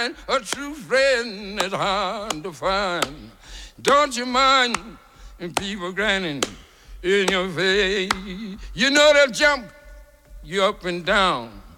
kind. A true friend is hard to find. Don't you mind people grinning in your face? You know they'll jump you up and down.